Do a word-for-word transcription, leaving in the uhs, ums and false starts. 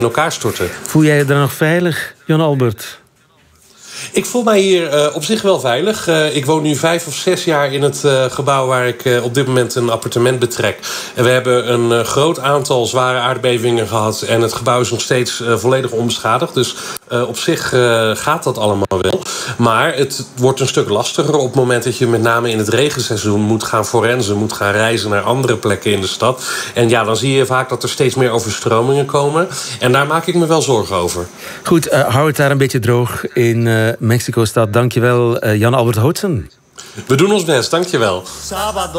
elkaar storten. Voel jij je daar nog veilig, Jan Albert? Ik voel mij hier uh, op zich wel veilig. Uh, ik woon nu vijf of zes jaar in het uh, gebouw waar ik uh, op dit moment een appartement betrek. En we hebben een uh, groot aantal zware aardbevingen gehad. En het gebouw is nog steeds uh, volledig onbeschadigd. Dus uh, op zich uh, gaat dat allemaal wel. Maar het wordt een stuk lastiger op het moment dat je met name in het regenseizoen moet gaan forensen, moet gaan reizen naar andere plekken in de stad. En ja, dan zie je vaak dat er steeds meer overstromingen komen. En daar maak ik me wel zorgen over. Goed, uh, hou het daar een beetje droog in uh, Mexico-stad. Dankjewel, uh, Jan Albert Hootsen. We doen ons best, dankjewel.